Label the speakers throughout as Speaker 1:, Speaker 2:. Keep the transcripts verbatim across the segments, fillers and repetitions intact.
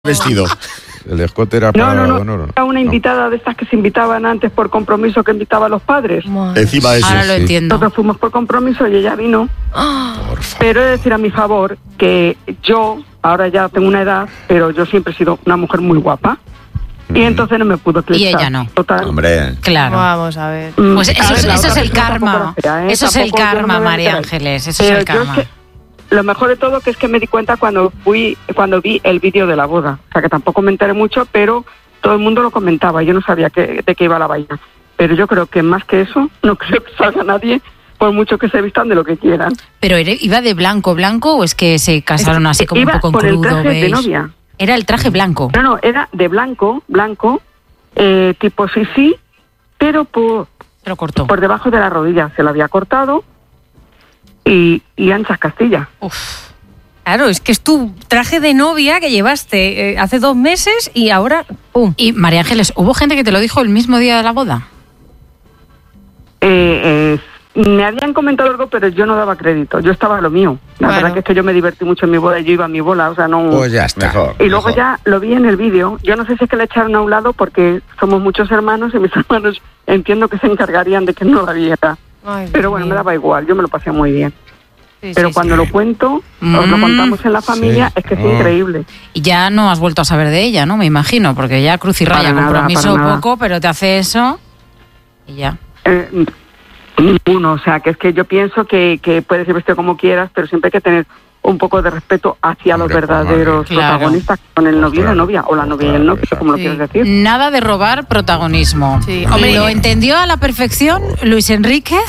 Speaker 1: vestido.
Speaker 2: El escote era para...
Speaker 3: No, no, no,
Speaker 2: no, no,
Speaker 3: era una invitada de estas que se invitaban antes por compromiso, que invitaba a los padres.
Speaker 1: Madre. Encima de eso.
Speaker 4: Ahora lo
Speaker 2: sí.
Speaker 4: entiendo.
Speaker 3: Nosotros fuimos por compromiso y ella vino.
Speaker 2: Por favor.
Speaker 3: Pero he de decir a mi favor que yo, ahora ya tengo una edad, pero yo siempre he sido una mujer muy guapa. Y entonces no me pudo eclipsar.
Speaker 4: Y ella no.
Speaker 3: Total.
Speaker 1: Hombre.
Speaker 4: Claro.
Speaker 5: Vamos a ver.
Speaker 3: Mm,
Speaker 4: Pues eso,
Speaker 3: a ver,
Speaker 4: es-
Speaker 3: la
Speaker 4: eso es
Speaker 3: otra
Speaker 4: el
Speaker 3: persona
Speaker 4: karma.
Speaker 3: tampoco era fea, ¿eh?
Speaker 4: Eso es el
Speaker 3: Tampoco yo no
Speaker 4: karma,
Speaker 3: me voy a
Speaker 4: María
Speaker 3: meter ahí.
Speaker 4: Ángeles. Eso es
Speaker 3: Pero
Speaker 4: el
Speaker 3: yo
Speaker 4: karma.
Speaker 3: que lo mejor de todo que es que me di cuenta cuando fui, cuando vi el vídeo de la boda. O sea, que tampoco me enteré mucho, pero todo el mundo lo comentaba. Yo no sabía que, de qué iba la vaina. Pero yo creo que más que eso, no creo que salga nadie, por mucho que se vistan de lo que quieran.
Speaker 4: ¿Pero era- iba de blanco, blanco o es que se casaron así como un
Speaker 3: Iba
Speaker 4: poco en
Speaker 3: con el
Speaker 4: crudo,
Speaker 3: traje de
Speaker 4: beige?
Speaker 3: novia.
Speaker 4: Era el traje blanco.
Speaker 3: No, no, era de blanco, blanco, eh, tipo sí, sí, pero por,
Speaker 4: Se lo cortó.
Speaker 3: por debajo de la rodilla se lo había cortado y, y anchas Castilla.
Speaker 4: Uf.
Speaker 5: Claro, es que es tu traje de novia que llevaste eh, hace dos meses y ahora, ¡pum!
Speaker 4: Y María Ángeles, ¿hubo gente que te lo dijo el mismo día de la boda?
Speaker 3: Eh, eh, me habían comentado algo, pero yo no daba crédito. Yo estaba a lo mío. La
Speaker 5: Bueno.
Speaker 3: verdad que es que yo me divertí mucho en mi boda y yo iba a mi bola, o sea, no...
Speaker 2: Pues ya está.
Speaker 1: Mejor.
Speaker 3: y luego
Speaker 1: mejor.
Speaker 3: ya lo vi en el vídeo. Yo no sé si es que le echaron a un lado porque somos muchos hermanos y mis hermanos entiendo que se encargarían de que no la viera.
Speaker 5: Ay,
Speaker 3: Pero bueno, me daba igual, yo me lo pasé muy bien.
Speaker 5: sí,
Speaker 3: Pero
Speaker 5: sí,
Speaker 3: cuando
Speaker 5: sí.
Speaker 3: lo cuento, os lo
Speaker 4: Mm.
Speaker 3: contamos en la familia,
Speaker 2: Sí.
Speaker 3: es que es
Speaker 2: Ah.
Speaker 3: increíble.
Speaker 4: Y ya no has vuelto a saber de ella, ¿no? Me imagino, porque ya cruz y raya,
Speaker 3: Para nada,
Speaker 4: compromiso
Speaker 3: para nada.
Speaker 4: poco, pero te hace eso y ya.
Speaker 3: Eh, ninguno, o sea, que es que yo pienso que, que puedes ir vestido como quieras, pero siempre hay que tener un poco de respeto hacia
Speaker 2: Hombre,
Speaker 3: los verdaderos
Speaker 4: pues, claro.
Speaker 3: protagonistas, con el novio y la
Speaker 2: Claro.
Speaker 3: novia, o la novia y el
Speaker 2: Claro,
Speaker 3: novio,
Speaker 2: exacto.
Speaker 3: como lo
Speaker 5: Sí.
Speaker 3: quieres decir.
Speaker 4: Nada de robar protagonismo.
Speaker 5: Sí.
Speaker 4: Hombre,
Speaker 5: Hombre,
Speaker 4: lo entendió a la perfección Luis Enríquez.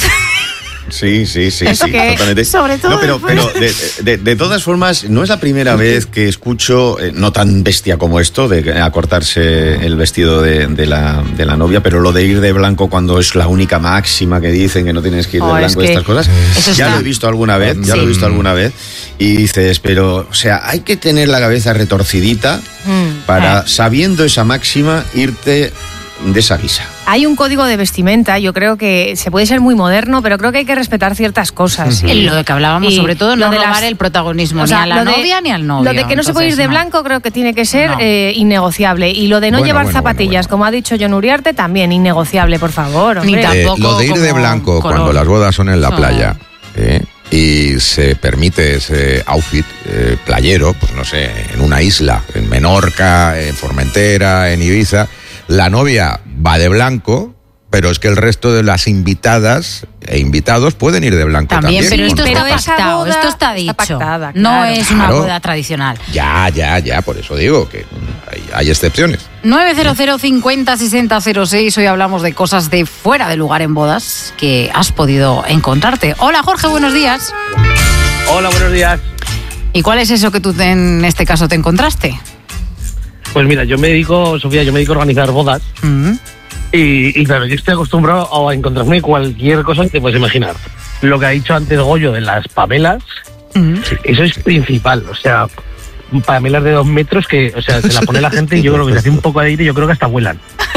Speaker 1: Sí, sí, sí,
Speaker 5: Es
Speaker 1: sí,
Speaker 5: que,
Speaker 1: totalmente.
Speaker 5: sobre todo
Speaker 1: No, pero, pero
Speaker 5: después-
Speaker 1: de, de- de todas formas, no es la primera vez que escucho, eh, no tan bestia como esto, de acortarse el vestido de, de la, de la novia, pero lo de ir de blanco cuando es la única máxima que dicen que no tienes que ir de
Speaker 5: Oh, es
Speaker 1: blanco,
Speaker 5: que-
Speaker 1: estas cosas,
Speaker 4: Eso
Speaker 1: ya
Speaker 4: está.
Speaker 1: lo he visto alguna vez, ya lo he
Speaker 4: Sí.
Speaker 1: visto alguna vez, y dices, pero, o sea, hay que tener la cabeza retorcidita
Speaker 5: Mm.
Speaker 1: para,
Speaker 4: Eh.
Speaker 1: sabiendo esa máxima, irte de esa guisa.
Speaker 5: Hay un código de vestimenta, yo creo que se puede ser muy moderno, pero creo que hay que respetar ciertas cosas.
Speaker 4: En lo de que hablábamos,
Speaker 5: Y
Speaker 4: sobre todo, no
Speaker 5: lo de las-
Speaker 4: robar el protagonismo
Speaker 5: O sea,
Speaker 4: ni a la
Speaker 5: lo de-
Speaker 4: novia ni al novio.
Speaker 5: Lo de que no se puede ir de
Speaker 4: Entonces,
Speaker 5: blanco creo que tiene que ser
Speaker 4: No.
Speaker 5: eh, innegociable. Y lo de no
Speaker 2: Bueno,
Speaker 5: llevar
Speaker 2: bueno,
Speaker 5: zapatillas,
Speaker 2: bueno, bueno.
Speaker 5: como ha dicho John Uriarte, también innegociable, por favor.
Speaker 4: Ni
Speaker 5: hombre.
Speaker 4: tan-
Speaker 2: Eh,
Speaker 4: Tampoco
Speaker 2: lo de ir de
Speaker 4: como
Speaker 2: blanco
Speaker 4: color.
Speaker 2: cuando las bodas son en la
Speaker 4: Eso.
Speaker 2: playa ¿eh? y se permite ese outfit eh, playero, pues no sé, en una isla, en Menorca, en Formentera, en Ibiza, la novia va de blanco, pero es que el resto de las invitadas e invitados pueden ir de blanco también.
Speaker 4: También, pero esto
Speaker 2: ¿o no?
Speaker 4: está
Speaker 5: Pero esa
Speaker 4: pactado,
Speaker 5: boda
Speaker 4: esto está
Speaker 5: está
Speaker 4: dicho.
Speaker 5: pactada,
Speaker 4: No
Speaker 5: claro.
Speaker 4: es una
Speaker 2: Claro.
Speaker 4: boda tradicional.
Speaker 2: Ya, ya, ya, por eso digo que mm, hay, hay excepciones.
Speaker 4: nueve cero cero cincuenta sesenta cero seis. Hoy hablamos de cosas de fuera de lugar en bodas que has podido encontrarte. Hola Jorge, buenos días.
Speaker 6: Hola, buenos días.
Speaker 4: ¿Y cuál es eso que tú te- en este caso te encontraste?
Speaker 6: Pues mira, yo me dedico, Sofía, yo me dedico a organizar bodas
Speaker 4: Mm.
Speaker 6: y, y claro, yo estoy acostumbrado a encontrarme cualquier cosa que te puedes imaginar. Lo que ha dicho antes Goyo de las pamelas,
Speaker 4: Mm.
Speaker 6: eso es principal, o sea, pamelas de dos metros que, o sea, se la pone la gente y yo creo que se hace un poco de aire y yo creo que hasta vuelan.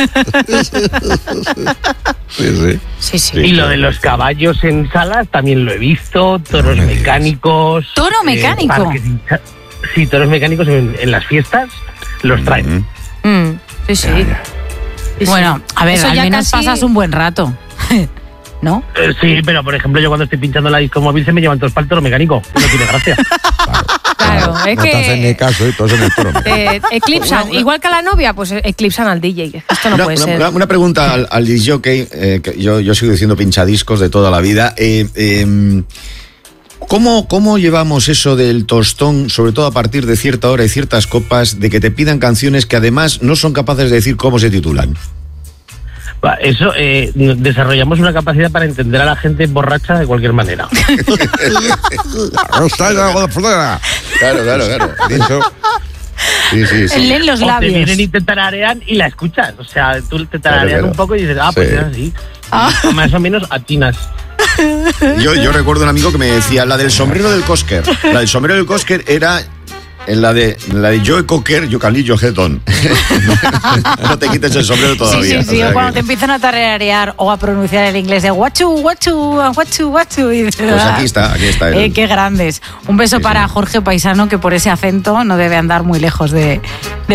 Speaker 2: Sí, sí.
Speaker 4: Sí, sí.
Speaker 6: Y lo de los caballos en salas también lo he visto, toros
Speaker 2: No me digas.
Speaker 6: mecánicos.
Speaker 4: ¿Toro mecánico?
Speaker 6: parques hincha- sí, toros mecánicos en, en las fiestas los traen.
Speaker 2: Mm.
Speaker 5: Mm, sí, sí.
Speaker 2: Ya, ya.
Speaker 5: Sí, sí.
Speaker 4: Bueno, a ver,
Speaker 5: Eso
Speaker 4: al
Speaker 5: ya
Speaker 4: menos
Speaker 5: casi-
Speaker 4: pasas un buen rato. ¿No?
Speaker 6: Eh, sí, pero por ejemplo, yo cuando estoy pinchando la disco móvil se me llevan todos para el toro mecánico. No tiene gracia.
Speaker 5: Claro, es
Speaker 2: no te hacen ni
Speaker 5: que
Speaker 2: caso y todos en el toro.
Speaker 5: eh, eclipsan,
Speaker 1: Una- una-
Speaker 5: igual que a la novia, pues eh, eclipsan al D J. Esto no
Speaker 1: una,
Speaker 5: puede
Speaker 1: una-
Speaker 5: ser.
Speaker 1: una- una pregunta al, al disc jockey, eh, que yo, yo sigo diciendo pinchadiscos de toda la vida. Eh, eh, ¿cómo, ¿Cómo llevamos eso del tostón, sobre todo a partir de cierta hora y ciertas copas, de que te pidan canciones que además no son capaces de decir cómo se titulan?
Speaker 6: Va, Eso, eh, desarrollamos una capacidad para entender a la gente borracha de cualquier manera.
Speaker 2: La rosa de la boda flora.
Speaker 1: Claro, claro, claro.
Speaker 2: Dicho. Sí, sí, sí.
Speaker 4: Leen los
Speaker 6: O te
Speaker 4: labios.
Speaker 6: vienen y te tararean y la escuchas. O sea, tú te tararean
Speaker 2: Claro, claro.
Speaker 6: un poco y dices, ah, pues
Speaker 2: Sí.
Speaker 6: es así. Y más o menos atinas.
Speaker 1: Yo, yo recuerdo un amigo que me decía, la del sombrero del Cosquer. La del sombrero del Cosquer era En la de, en la de Joe Cocker, Yocalillo Heton. No te quites el sombrero todavía.
Speaker 4: Sí, sí, sí.
Speaker 1: O sea
Speaker 4: O cuando
Speaker 1: que-
Speaker 4: te empiezan a tararear o a pronunciar el inglés de guachu, guachu, guachu, guachu. Y dices,
Speaker 1: Pues aquí está, aquí está. el-
Speaker 4: Eh, qué grandes. Un beso
Speaker 1: Sí,
Speaker 4: para
Speaker 1: sí.
Speaker 4: Jorge Paisano, que por ese acento no debe andar muy lejos de, de